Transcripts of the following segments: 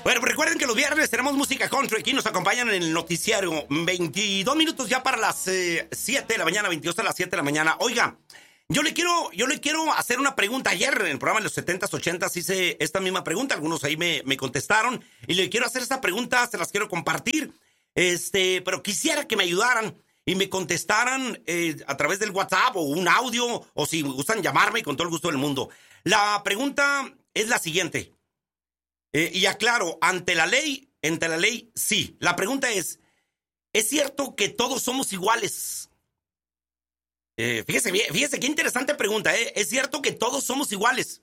Bueno, recuerden que los viernes tenemos música country. Aquí nos acompañan en el noticiario. 22 minutos ya para las 7 de la mañana, 22 a las 7 de la mañana. Oiga, yo le quiero hacer una pregunta. Ayer en el programa de los 70s, 80s hice esta misma pregunta. Algunos ahí me contestaron. Y le quiero hacer esta pregunta, se las quiero compartir. Pero quisiera que me ayudaran y me contestaran a través del WhatsApp o un audio, o si gustan llamarme, con todo el gusto del mundo. La pregunta es la siguiente. Y aclaro, ante la ley, sí. La pregunta ¿es cierto que todos somos iguales? Fíjese qué interesante pregunta, ¿eh? ¿Es cierto que todos somos iguales?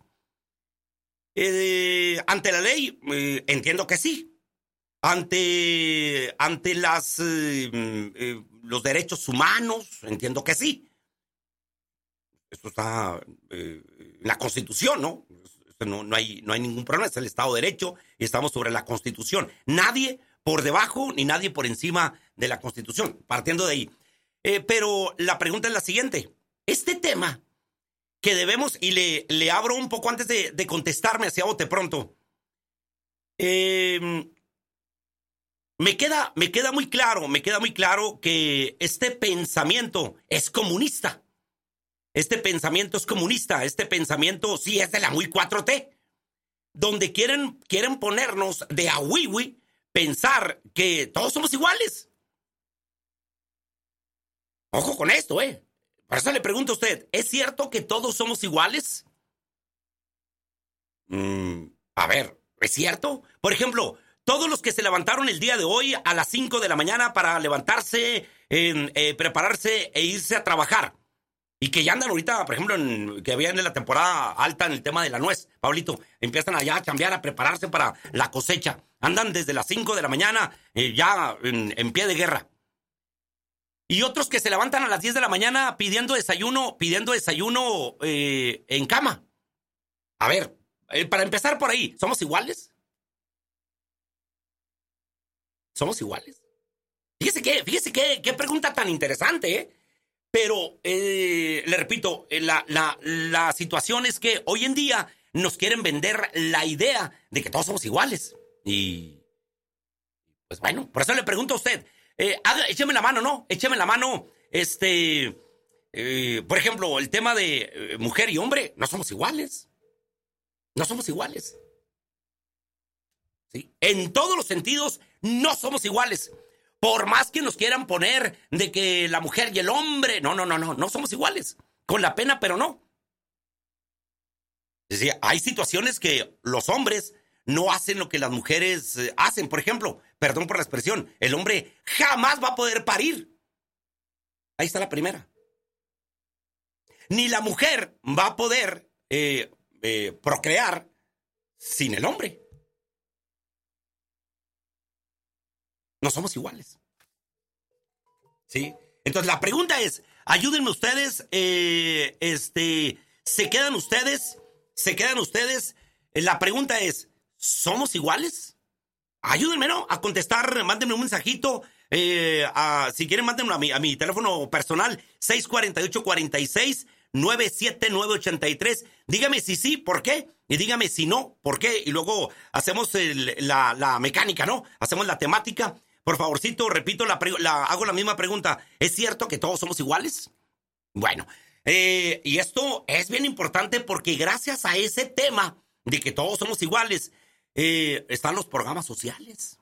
Ante la ley, entiendo que sí. Ante los derechos humanos, entiendo que sí. Esto está en la Constitución, ¿no? No hay ningún problema, es el Estado de Derecho y estamos sobre la Constitución. Nadie por debajo ni nadie por encima de la Constitución, partiendo de ahí. Pero la pregunta es la siguiente. Este tema que debemos, y le abro un poco antes de contestarme hacia bote pronto, me queda muy claro que este pensamiento es comunista. Este pensamiento sí es de la muy 4T, donde quieren ponernos de a wiwi, pensar que todos somos iguales. Ojo con esto, Por eso le pregunto a usted, ¿es cierto que todos somos iguales? A ver, ¿es cierto? Por ejemplo, todos los que se levantaron el día de hoy a las 5 de la mañana para levantarse, prepararse e irse a trabajar. Y que ya andan ahorita, por ejemplo, que viene la temporada alta en el tema de la nuez, Pablito, empiezan allá a chambear, a prepararse para la cosecha. Andan desde las 5 de la mañana ya en pie de guerra. Y otros que se levantan a las 10 de la mañana pidiendo desayuno en cama. A ver, para empezar por ahí, ¿somos iguales? ¿Somos iguales? Fíjese qué pregunta tan interesante, Pero, le repito, la situación es que hoy en día nos quieren vender la idea de que todos somos iguales. Y, pues bueno, por eso le pregunto a usted, écheme la mano, ¿no? Écheme la mano, por ejemplo, el tema de mujer y hombre, no somos iguales. No somos iguales. ¿Sí? En todos los sentidos, no somos iguales. Por más que nos quieran poner de que la mujer y el hombre, no somos iguales. Con la pena, pero no. Es decir, hay situaciones que los hombres no hacen lo que las mujeres hacen. Por ejemplo, perdón por la expresión, el hombre jamás va a poder parir. Ahí está la primera. Ni la mujer va a poder procrear sin el hombre. No somos iguales. ¿Sí? Entonces la pregunta es, ayúdenme ustedes, ¿se quedan ustedes? La pregunta es, ¿somos iguales? Ayúdenme, ¿no? A contestar, mándenme un mensajito, si quieren mándenme a mi teléfono personal, 648-46-97983. Dígame si sí, ¿por qué? Y dígame si no, ¿por qué? Y luego hacemos la mecánica, ¿no? Hacemos la temática. Por favorcito, repito, hago la misma pregunta. ¿Es cierto que todos somos iguales? Bueno, y esto es bien importante porque gracias a ese tema de que todos somos iguales, están los programas sociales.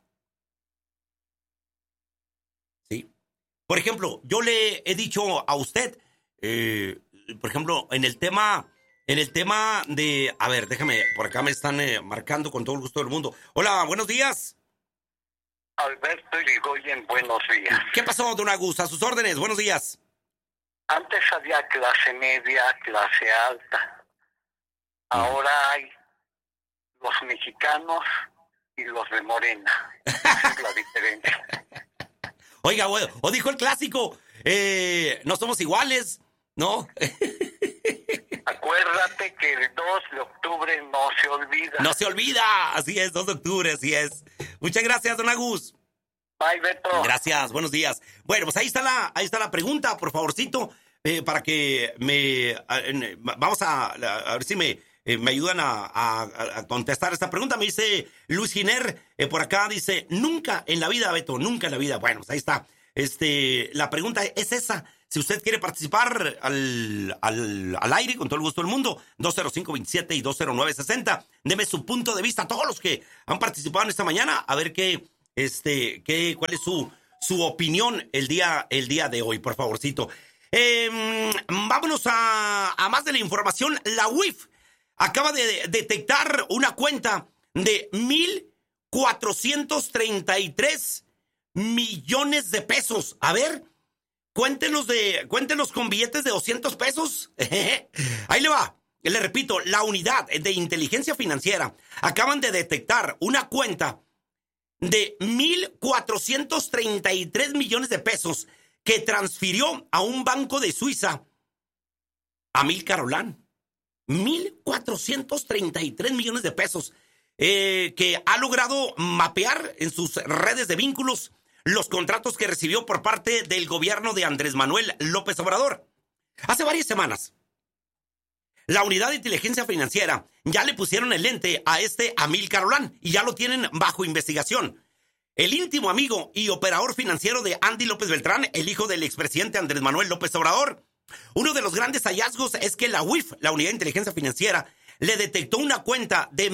¿Sí? Por ejemplo, yo le he dicho a usted, por ejemplo, en el tema de... A ver, déjame, por acá me están marcando con todo el gusto del mundo. Hola, buenos días. Alberto Irigoyen, buenos días. ¿Qué pasó, don Agus? A sus órdenes, buenos días. Antes había clase media, clase alta. Ahora hay los mexicanos y los de Morena. Esa es la diferencia. Oiga, o dijo el clásico, no somos iguales, ¿no? Acuérdate que el 2 de octubre no se olvida. No se olvida, así es, 2 de octubre, así es. Muchas gracias, don Agus. Bye, Beto. Gracias, buenos días. Bueno, pues ahí está la pregunta, por favorcito, para que vamos a ver si me me ayudan a contestar esta pregunta. Me dice Luis Giner, por acá dice, nunca en la vida, Beto, nunca en la vida. Bueno, pues ahí está. La pregunta es esa. Si usted quiere participar al aire, con todo el gusto del mundo, 205-27 y 209-60. Deme su punto de vista a todos los que han participado en esta mañana, a ver cuál es su opinión el día de hoy, por favorcito. Vámonos a más de la información. La UIF acaba de detectar una cuenta de 1,433 millones de pesos. A ver, cuéntenos con billetes de 200 pesos. Ahí le va. Le repito, la unidad de inteligencia financiera acaban de detectar una cuenta de 1,433 millones de pesos que transfirió a un banco de Suiza Amílcar Olan. 1,433 millones de pesos que ha logrado mapear en sus redes de vínculos los contratos que recibió por parte del gobierno de Andrés Manuel López Obrador. Hace varias semanas, la unidad de inteligencia financiera ya le pusieron el lente a Amílcar Olan y ya lo tienen bajo investigación. El íntimo amigo y operador financiero de Andy López Beltrán, el hijo del expresidente Andrés Manuel López Obrador. Uno de los grandes hallazgos es que la UIF, la unidad de inteligencia financiera, le detectó una cuenta de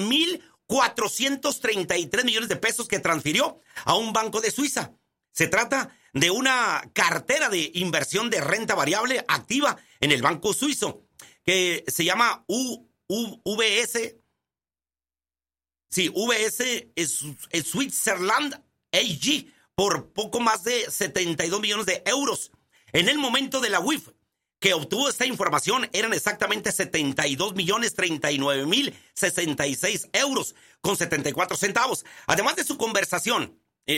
1,433 millones de pesos que transfirió a un banco de Suiza. Se trata de una cartera de inversión de renta variable activa en el banco suizo, que se llama VS. Sí, VS Switzerland AG, por poco más de 72 millones de euros. En el momento de la UIF que obtuvo esta información, eran exactamente 72,039,066 euros con 74 centavos. Además de su conversión,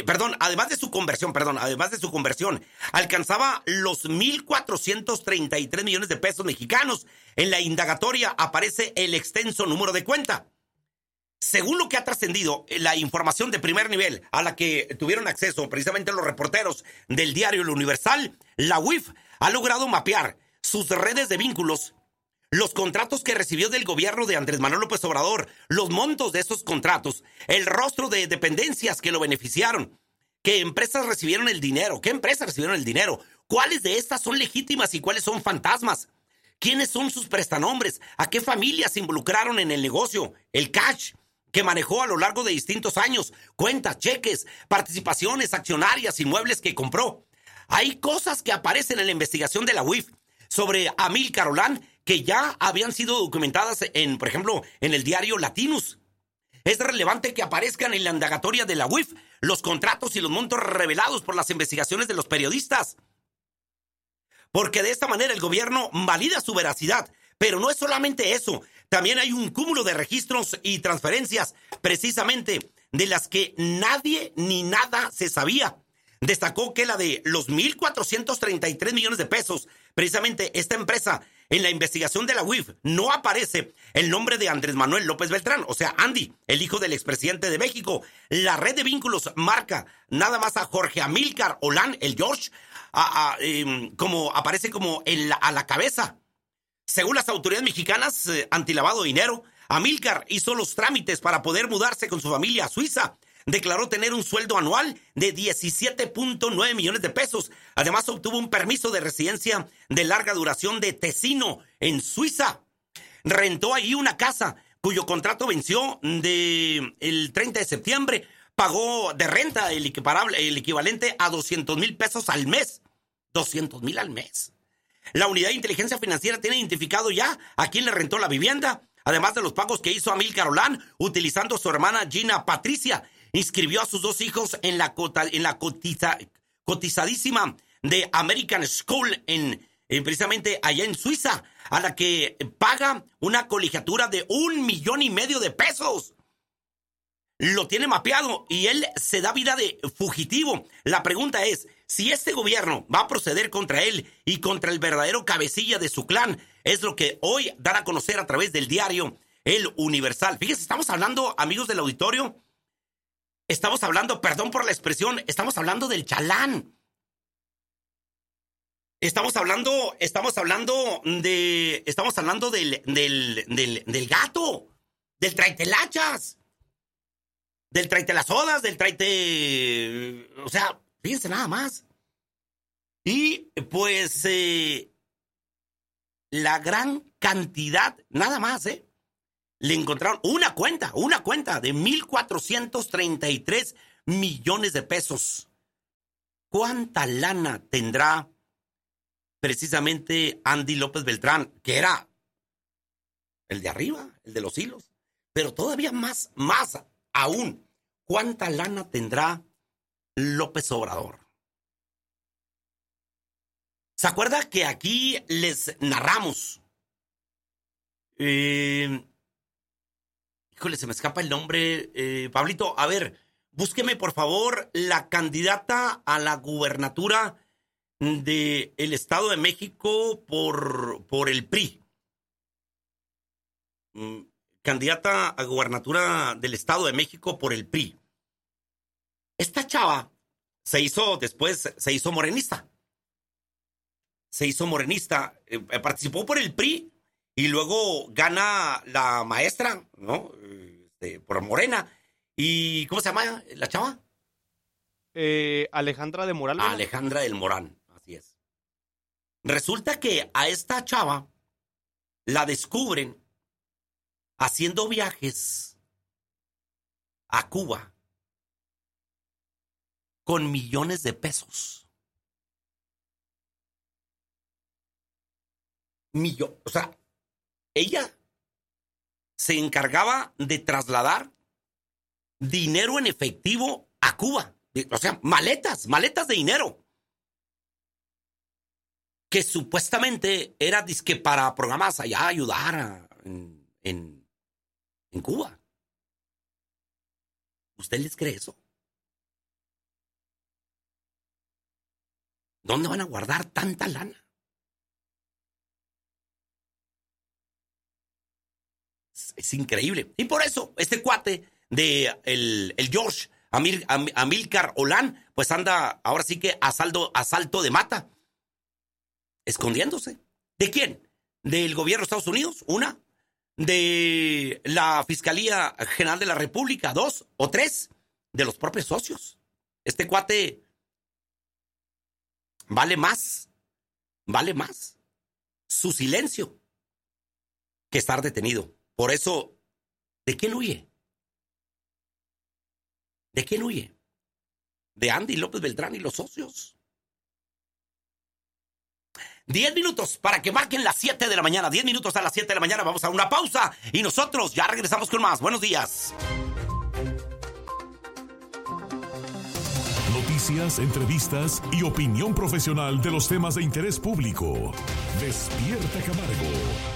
alcanzaba los 1,433 millones de pesos mexicanos. En la indagatoria aparece el extenso número de cuenta. Según lo que ha trascendido, la información de primer nivel a la que tuvieron acceso precisamente los reporteros del diario El Universal, la UIF ha logrado mapear sus redes de vínculos, los contratos que recibió del gobierno de Andrés Manuel López Obrador, los montos de esos contratos, el rostro de dependencias que lo beneficiaron, qué empresas recibieron el dinero, cuáles de estas son legítimas y cuáles son fantasmas, quiénes son sus prestanombres, a qué familias se involucraron en el negocio, el cash que manejó a lo largo de distintos años, cuentas, cheques, participaciones accionarias, inmuebles que compró. Hay cosas que aparecen en la investigación de la UIF sobre Amílcar Olan que ya habían sido documentadas por ejemplo, en el diario Latinus. Es relevante que aparezcan en la indagatoria de la UIF los contratos y los montos revelados por las investigaciones de los periodistas. Porque de esta manera el gobierno valida su veracidad. Pero no es solamente eso. También hay un cúmulo de registros y transferencias, precisamente de las que nadie ni nada se sabía. Destacó que la de los 1,433 millones de pesos, precisamente esta empresa, en la investigación de la UIF, no aparece el nombre de Andrés Manuel López Beltrán, o sea, Andy, el hijo del expresidente de México. La red de vínculos marca nada más a Jorge Amílcar Olan, el George, como aparece como a la cabeza. Según las autoridades mexicanas antilavado de dinero, Amílcar hizo los trámites para poder mudarse con su familia a Suiza. Declaró tener un sueldo anual de 17.9 millones de pesos. Además, obtuvo un permiso de residencia de larga duración de Tesino, en Suiza. Rentó allí una casa cuyo contrato venció el 30 de septiembre. Pagó de renta el equivalente a 200,000 pesos al mes. 200,000 al mes. La unidad de inteligencia financiera tiene identificado ya a quién le rentó la vivienda. Además de los pagos que hizo Amílcar Olan, utilizando a su hermana Gina Patricia, inscribió a sus dos hijos en la cotizadísima de American School precisamente allá en Suiza, a la que paga una colegiatura de 1,5 millones de pesos. Lo tiene mapeado y él se da vida de fugitivo. La pregunta es, si este gobierno va a proceder contra él y contra el verdadero cabecilla de su clan, es lo que hoy dan a conocer a través del diario El Universal. Fíjense, estamos hablando, amigos del auditorio, perdón por la expresión, estamos hablando del chalán. Estamos hablando del gato, del traitelachas, del traitelasodas, del traite... O sea, fíjense nada más. Y pues la gran cantidad, nada más, le encontraron una cuenta de 1,433 millones de pesos. ¿Cuánta lana tendrá precisamente Andy López Beltrán, que era el de arriba, el de los hilos? Pero todavía más aún, ¿cuánta lana tendrá López Obrador? ¿Se acuerda que aquí les narramos? Híjole, se me escapa el nombre. Pablito, a ver, búsqueme por favor la candidata a la gubernatura del Estado de México por el PRI. Candidata a gubernatura del Estado de México por el PRI. Esta chava después se hizo morenista. Participó por el PRI y luego gana la maestra, ¿no? Por Morena. ¿Y cómo se llama la chava? Alejandra del Moral. Alejandra del Moral, así es. Resulta que a esta chava la descubren haciendo viajes a Cuba con millones de pesos. O sea, ella se encargaba de trasladar dinero en efectivo a Cuba. O sea, maletas de dinero. Que supuestamente era disque para programas allá ayudar en Cuba. ¿Usted les cree eso? ¿Dónde van a guardar tanta lana? Es increíble. Y por eso, este cuate de el George Amílcar Olán, pues anda ahora sí que asalto de mata. Escondiéndose. ¿De quién? ¿Del gobierno de Estados Unidos? Una. ¿De la Fiscalía General de la República? Dos. ¿O tres? De los propios socios. Este cuate vale más su silencio que estar detenido. Por eso, ¿de quién huye? ¿De quién huye? De Andy López Beltrán y los socios. 10 minutos para que marquen las 7 de la mañana. 10 minutos a las 7 de la mañana. Vamos a una pausa y nosotros ya regresamos con más. Buenos días. Noticias, entrevistas y opinión profesional de los temas de interés público. Despierta Camargo.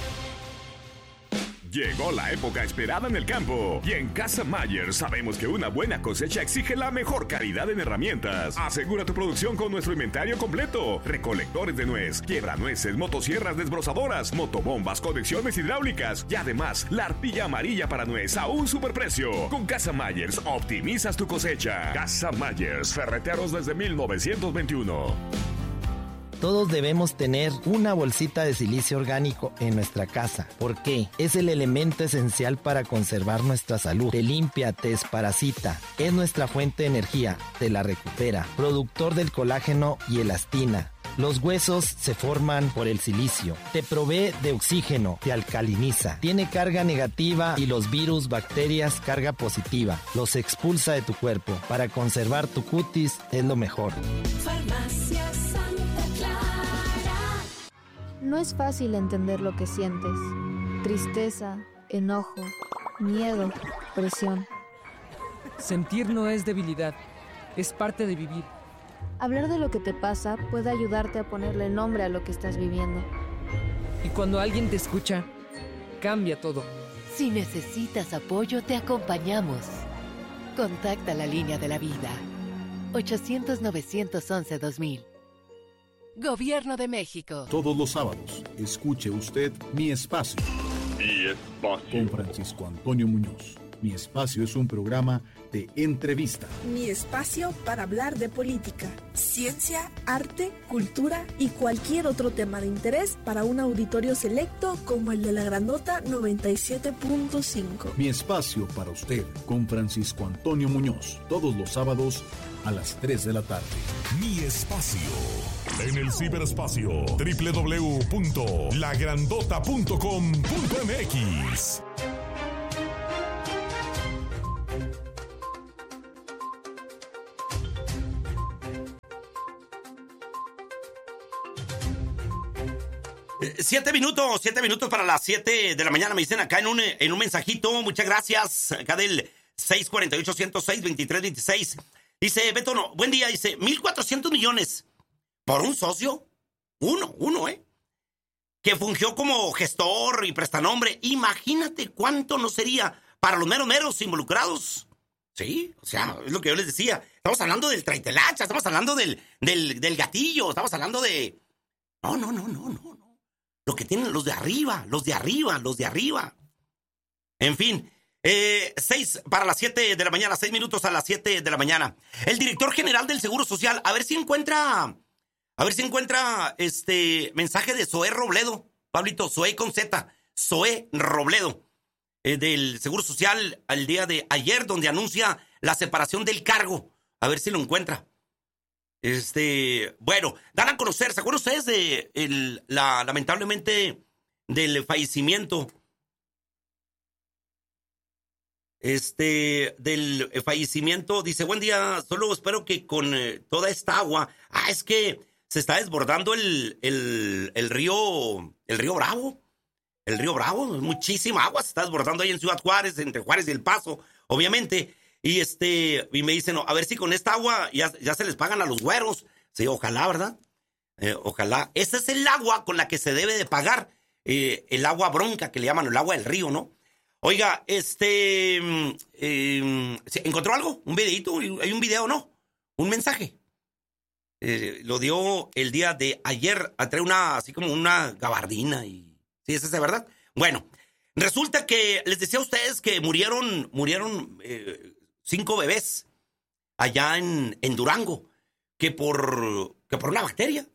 Llegó la época esperada en el campo y en Casa Mayer sabemos que una buena cosecha exige la mejor calidad en herramientas. Asegura tu producción con nuestro inventario completo: recolectores de nuez, quiebranueces, motosierras desbrozadoras, motobombas, conexiones hidráulicas y además la arpilla amarilla para nuez a un superprecio. Con Casa Myers optimizas tu cosecha. Casa Myers, ferreteros desde 1921. Todos debemos tener una bolsita de silicio orgánico en nuestra casa. ¿Por qué? Es el elemento esencial para conservar nuestra salud. Te limpia, te desparasita. Es nuestra fuente de energía. Te la recupera. Productor del colágeno y elastina. Los huesos se forman por el silicio. Te provee de oxígeno, te alcaliniza. Tiene carga negativa y los virus, bacterias, carga positiva. Los expulsa de tu cuerpo. Para conservar tu cutis es lo mejor. Farmacia Santa Clara. No es fácil entender lo que sientes. Tristeza, enojo, miedo, presión. Sentir no es debilidad, es parte de vivir. Hablar de lo que te pasa puede ayudarte a ponerle nombre a lo que estás viviendo. Y cuando alguien te escucha, cambia todo. Si necesitas apoyo, te acompañamos. Contacta la línea de la vida. 800-911-2000. Gobierno de México. Todos los sábados, escuche usted Mi Espacio. Mi Espacio. Con Francisco Antonio Muñoz. Mi Espacio es un programa de entrevista. Mi espacio para hablar de política, ciencia, arte, cultura y cualquier otro tema de interés para un auditorio selecto como el de La Grandota 97.5. Mi Espacio para usted con Francisco Antonio Muñoz, todos los sábados a las 3 de la tarde. Mi Espacio. En el ciberespacio, www.lagrandota.com.mx. Siete minutos para las 7 de la mañana. Me dicen acá en un mensajito. Muchas gracias. Acá del 648-106-2326. Dice Beto, no, buen día. Dice 1,400 millones por un socio. Uno, que fungió como gestor y prestanombre. Imagínate cuánto no sería para los meros involucrados. Sí, o sea, es lo que yo les decía. Estamos hablando del traitelacha, estamos hablando del gatillo, estamos hablando de... No. Lo que tienen los de arriba. En fin, 6 para las 7 de la mañana, 6 minutos a las 7 de la mañana. El director general del Seguro Social, a ver si encuentra mensaje de Zoé Robledo, Pablito, Zoé con Z, Zoé Robledo, del Seguro Social al día de ayer, donde anuncia la separación del cargo. A ver si lo encuentra. Bueno, dan a conocer, ¿se acuerdan ustedes de lamentablemente del fallecimiento? Del fallecimiento, dice, buen día, solo espero que con toda esta agua, es que se está desbordando el río Bravo, muchísima agua se está desbordando ahí en Ciudad Juárez, entre Juárez y El Paso, obviamente. Y me dicen, no, a ver si con esta agua ya se les pagan a los güeros. Sí, ojalá, ¿verdad? Ojalá. Ese es el agua con la que se debe de pagar. El agua bronca, que le llaman el agua del río, ¿no? Oiga, ¿encontró algo? ¿Un videíto? ¿Hay un video, no? ¿Un mensaje? Lo dio el día de ayer. Trae así como una gabardina. Y sí, es ese, ¿verdad? Bueno, resulta que les decía a ustedes que murieron 5 bebés allá en Durango, que por una bacteria.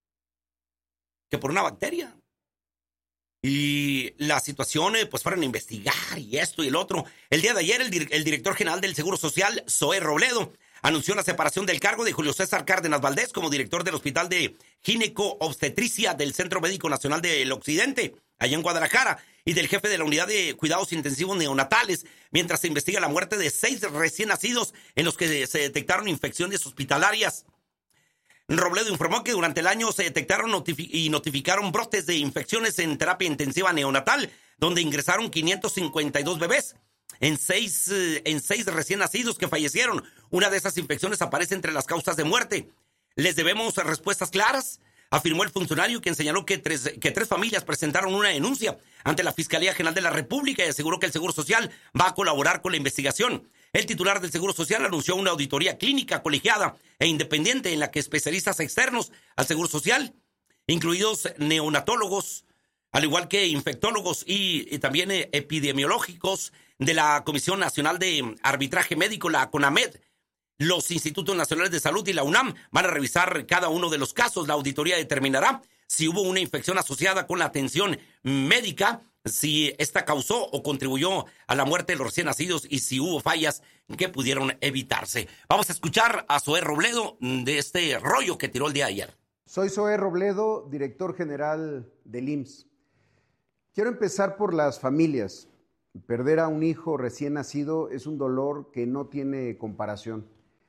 Y la situación, pues fueron a investigar y esto y el otro. El día de ayer, el director general del Seguro Social, Zoé Robledo, anunció la separación del cargo de Julio César Cárdenas Valdés como director del Hospital de Gineco-Obstetricia del Centro Médico Nacional del Occidente, allá en Guadalajara, y del jefe de la Unidad de Cuidados Intensivos Neonatales, mientras se investiga la muerte de 6 recién nacidos en los que se detectaron infecciones hospitalarias. Robledo informó que durante el año se detectaron y notificaron brotes de infecciones en terapia intensiva neonatal, donde ingresaron 552 bebés. En seis recién nacidos que fallecieron. Una de esas infecciones aparece entre las causas de muerte. Les debemos respuestas claras, afirmó el funcionario, quien señaló que tres familias presentaron una denuncia ante la Fiscalía General de la República y aseguró que el Seguro Social va a colaborar con la investigación. El titular del Seguro Social anunció una auditoría clínica colegiada e independiente en la que especialistas externos al Seguro Social, incluidos neonatólogos, al igual que infectólogos y también epidemiológicos de la Comisión Nacional de Arbitraje Médico, la CONAMED, los Institutos Nacionales de Salud y la UNAM van a revisar cada uno de los casos. La auditoría determinará si hubo una infección asociada con la atención médica, si esta causó o contribuyó a la muerte de los recién nacidos y si hubo fallas que pudieron evitarse. Vamos a escuchar a Zoé Robledo de este rollo que tiró el día de ayer. Soy Zoé Robledo, director general del IMSS. Quiero empezar por las familias. Perder a un hijo recién nacido es un dolor que no tiene comparación.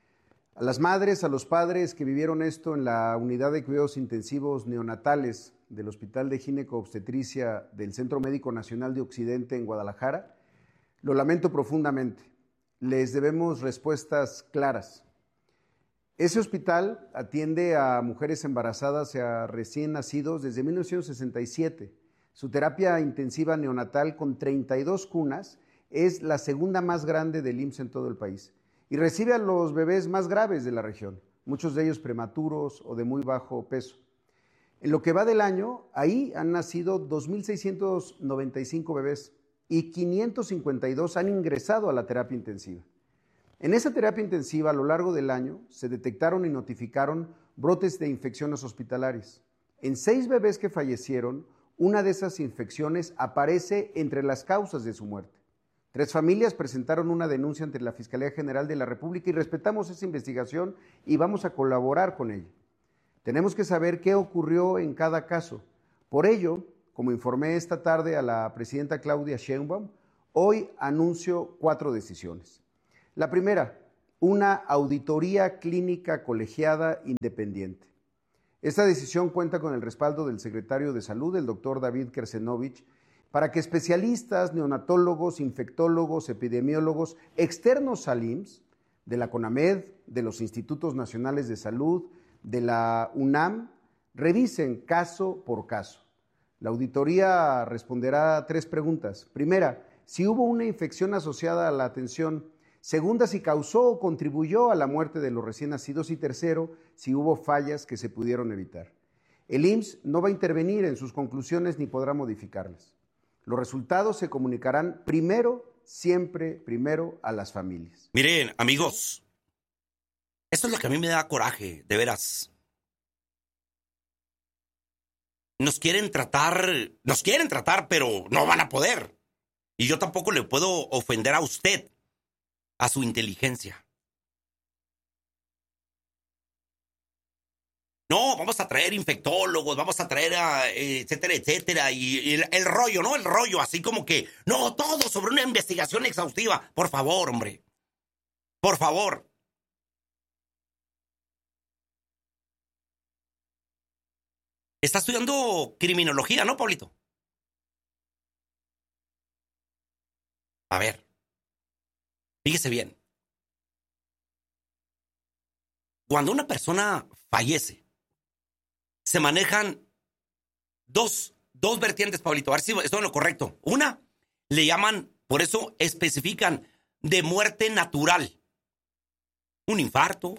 A las madres, a los padres que vivieron esto en la unidad de cuidados intensivos neonatales del Hospital de Gineco-Obstetricia del Centro Médico Nacional de Occidente en Guadalajara, lo lamento profundamente. Les debemos respuestas claras. Ese hospital atiende a mujeres embarazadas y a recién nacidos desde 1967. Su terapia intensiva neonatal con 32 cunas es la segunda más grande del IMSS en todo el país y recibe a los bebés más graves de la región, muchos de ellos prematuros o de muy bajo peso. En lo que va del año, ahí han nacido 2,695 bebés y 552 han ingresado a la terapia intensiva. En esa terapia intensiva, a lo largo del año, se detectaron y notificaron brotes de infecciones hospitalarias. En 6 bebés que fallecieron, una de esas infecciones aparece entre las causas de su muerte. 3 familias presentaron una denuncia ante la Fiscalía General de la República y respetamos esa investigación y vamos a colaborar con ella. Tenemos que saber qué ocurrió en cada caso. Por ello, como informé esta tarde a la presidenta Claudia Sheinbaum, hoy anuncio 4 decisiones. La primera, una auditoría clínica colegiada independiente. Esta decisión cuenta con el respaldo del secretario de Salud, el doctor David Kersenovich, para que especialistas, neonatólogos, infectólogos, epidemiólogos externos al IMSS, de la CONAMED, de los Institutos Nacionales de Salud, de la UNAM, revisen caso por caso. La auditoría responderá a 3 preguntas. Primera, si hubo una infección asociada a la atención. Segunda, si causó o contribuyó a la muerte de los recién nacidos. Y tercero, si hubo fallas que se pudieron evitar. El IMSS no va a intervenir en sus conclusiones ni podrá modificarlas. Los resultados se comunicarán siempre primero a las familias. Miren, amigos, esto es lo que a mí me da coraje, de veras. Nos quieren tratar, pero no van a poder. Y yo tampoco le puedo ofender a usted, a su inteligencia. No, vamos a traer infectólogos, vamos a traer etcétera, etcétera. Y el rollo, ¿no? El rollo, así como que, no, todo sobre una investigación exhaustiva. Por favor, hombre. Por favor. Está estudiando criminología, ¿no, Pablito? A ver. Fíjese bien. Cuando una persona fallece, se manejan dos vertientes, Pablito. A ver si estoy en lo correcto. Una, le llaman, por eso especifican, de muerte natural. Un infarto,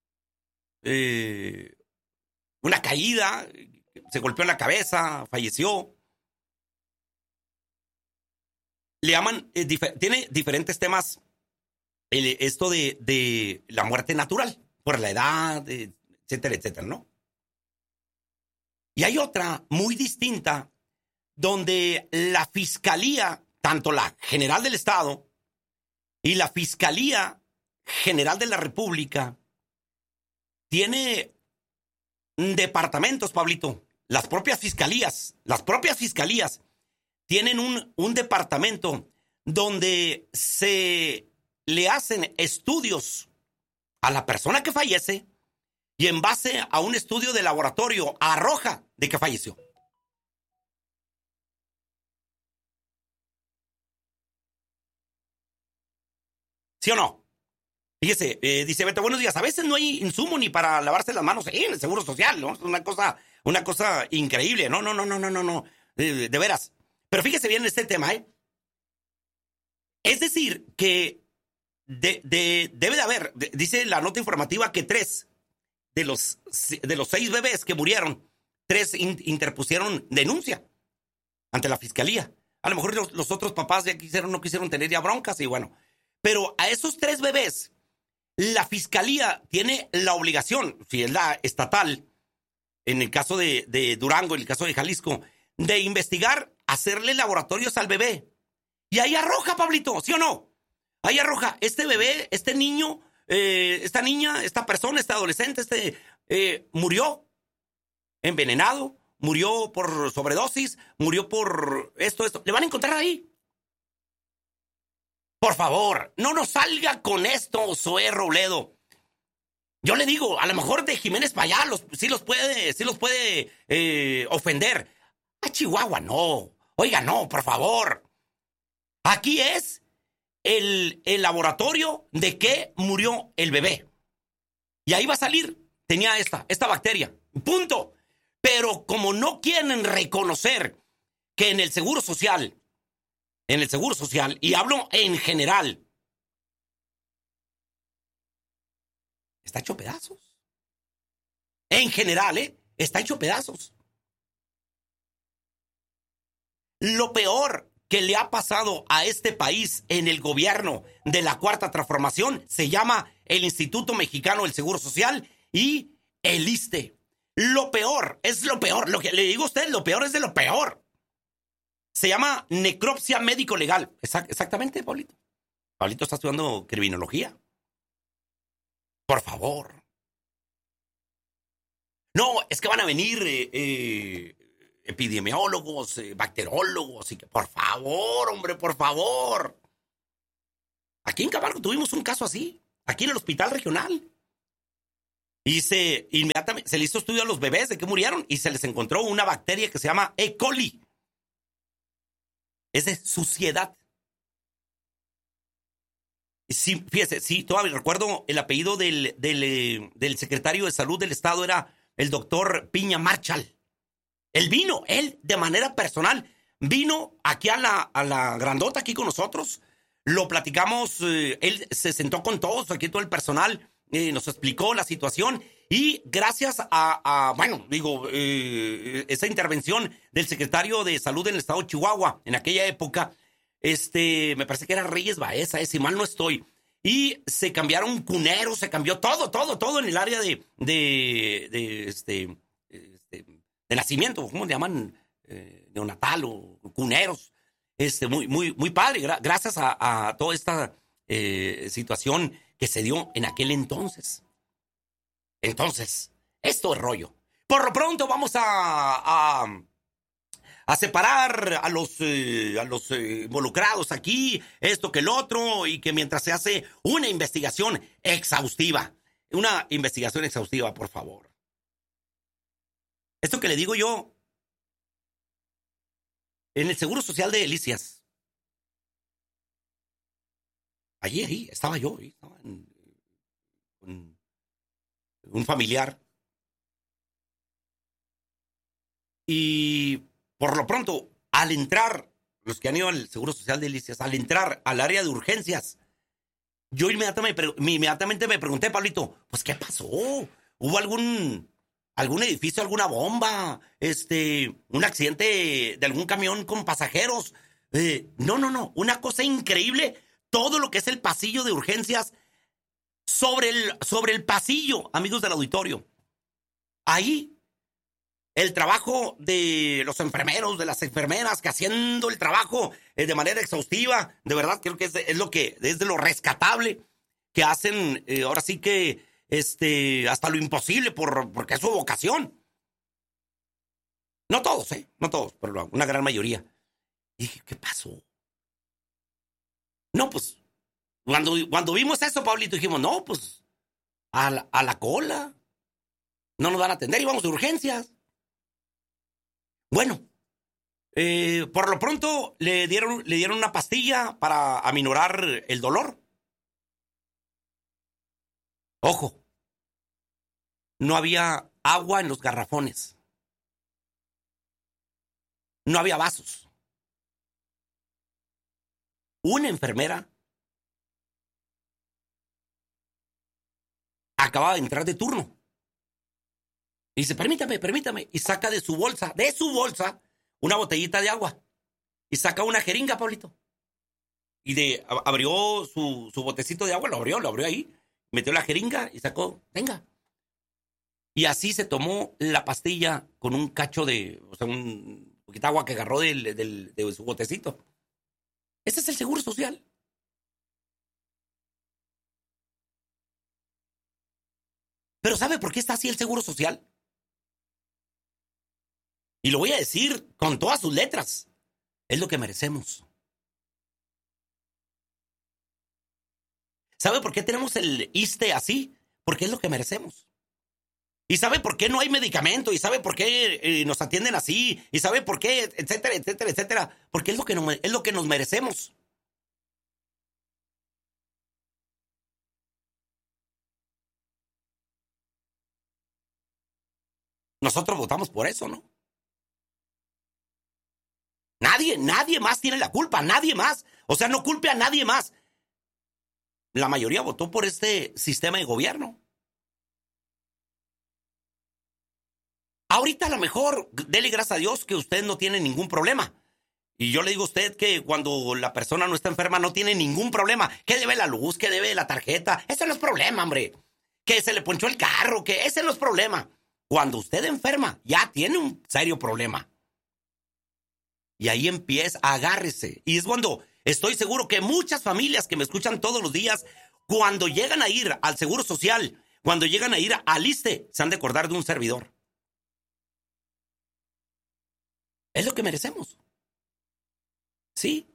una caída, se golpeó en la cabeza, falleció. Le llaman, tiene diferentes temas, esto de la muerte natural, por la edad, etcétera, etcétera, ¿no? Y hay otra muy distinta, donde la Fiscalía, tanto la General del Estado y la Fiscalía General de la República, tiene departamentos, Pablito. Las propias fiscalías tienen un departamento donde se le hacen estudios a la persona que fallece y en base a un estudio de laboratorio arroja de que falleció. ¿Sí o no? Fíjese, dice Beto, buenos días. A veces no hay insumo ni para lavarse las manos en el Seguro Social, ¿no? Es una cosa increíble. No. De veras. Pero fíjese bien este tema, ¿eh? Es decir, que debe de haber, dice la nota informativa, que 3 de los 6 bebés que murieron, 3 interpusieron denuncia ante la fiscalía. A lo mejor los otros papás ya no quisieron tener ya broncas y bueno. Pero a esos 3 bebés, la fiscalía tiene la obligación, si es la estatal, en el caso de Durango, en el caso de Jalisco, de investigar, hacerle laboratorios al bebé. Y ahí arroja, Pablito, ¿sí o no? Ahí arroja, este bebé, este niño, esta niña, esta persona, este adolescente, murió envenenado, murió por sobredosis, murió por esto. Le van a encontrar ahí. Por favor, no nos salga con esto, Zoé Robledo. Yo le digo, a lo mejor de Jiménez para allá sí los puede ofender. A Chihuahua no. Oiga, no, por favor. Aquí es el laboratorio de que murió el bebé. Y ahí va a salir, tenía esta bacteria. Punto. Pero como no quieren reconocer que en el Seguro Social, y hablo en general, está hecho pedazos. En general, está hecho pedazos. Lo peor que le ha pasado a este país en el gobierno de la Cuarta Transformación se llama el Instituto Mexicano del Seguro Social y el ISSSTE. Lo peor, es lo peor. Lo que le digo a usted, lo peor es de lo peor. Se llama necropsia médico-legal. Exactamente, Pablito. Pablito está estudiando criminología. Por favor. No, es que van a venir epidemiólogos, bacteriólogos, y que por favor, hombre, por favor. Aquí en Camargo tuvimos un caso así, aquí en el hospital regional. Y inmediatamente se le hizo estudio a los bebés de que murieron y se les encontró una bacteria que se llama E. coli. Es de suciedad. Sí, fíjese, sí, todavía recuerdo el apellido del secretario de Salud del Estado era el doctor Piña Marshall. Él vino, él de manera personal, vino aquí a la grandota aquí con nosotros. Lo platicamos, él se sentó con todos, aquí todo el personal, nos explicó la situación y gracias a esa intervención del secretario de Salud en el estado de Chihuahua en aquella época, me parece que era Reyes Baeza, si mal no estoy, y se cambiaron cuneros, se cambió todo en el área de nacimiento, ¿cómo le llaman? Neonatal o cuneros. Muy padre, gracias a toda esta situación que se dio en aquel entonces. Entonces, esto es rollo. Por lo pronto vamos a separar a los involucrados aquí, esto que el otro, y que mientras se hace una investigación exhaustiva, por favor. Esto que le digo yo, en el Seguro Social de Delicias, ahí estaba yo, estaba con un familiar, y por lo pronto, al entrar, los que han ido al Seguro Social de Delicias, al entrar al área de urgencias, yo inmediatamente me pregunté, Pablito, pues, ¿qué pasó? ¿Hubo algún edificio, alguna bomba, un accidente de algún camión con pasajeros? No, una cosa increíble, todo lo que es el pasillo de urgencias, sobre el pasillo, amigos del auditorio. Ahí, el trabajo de los enfermeros, de las enfermeras, que haciendo el trabajo de manera exhaustiva, de verdad creo que es de lo rescatable que hacen, ahora sí que hasta lo imposible porque es su vocación. No todos, pero una gran mayoría. Y dije, ¿qué pasó? No, pues, cuando vimos eso, Pablito, dijimos, no, pues, a la cola. No nos van a atender y vamos de urgencias. Bueno, por lo pronto le dieron una pastilla para aminorar el dolor. Ojo, no había agua en los garrafones. No había vasos. Una enfermera acababa de entrar de turno. Y dice, permítame. Y saca de su bolsa, una botellita de agua. Y saca una jeringa, Pablito. Y abrió su botecito de agua, lo abrió ahí. Metió la jeringa y sacó, venga. Y así se tomó la pastilla con un cacho un poquito de agua que agarró de su botecito. Ese es el Seguro Social. Pero ¿sabe por qué está así el Seguro Social? Y lo voy a decir con todas sus letras. Es lo que merecemos. ¿Sabe por qué tenemos el ISSSTE así? Porque es lo que merecemos. ¿Y sabe por qué no hay medicamento? ¿Y sabe por qué nos atienden así? ¿Y sabe por qué? Etcétera. Porque es lo que nos merecemos. Nosotros votamos por eso, ¿no? Nadie más tiene la culpa, nadie más. O sea, no culpe a nadie más. La mayoría votó por este sistema de gobierno. Ahorita a lo mejor, dele gracias a Dios que usted no tiene ningún problema. Y yo le digo a usted que cuando la persona no está enferma no tiene ningún problema. ¿Qué debe la luz? ¿Qué debe la tarjeta? Ese no es problema, hombre. Que se le ponchó el carro, que ese no es problema. Cuando usted enferma, ya tiene un serio problema. Y ahí empieza, agárrese. Y es cuando estoy seguro que muchas familias que me escuchan todos los días, cuando llegan a ir al Seguro Social, cuando llegan a ir al ISSSTE, se han de acordar de un servidor. Es lo que merecemos. Sí.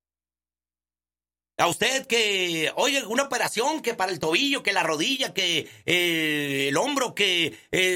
A usted que, oye, una operación que para el tobillo, que la rodilla, que el hombro, que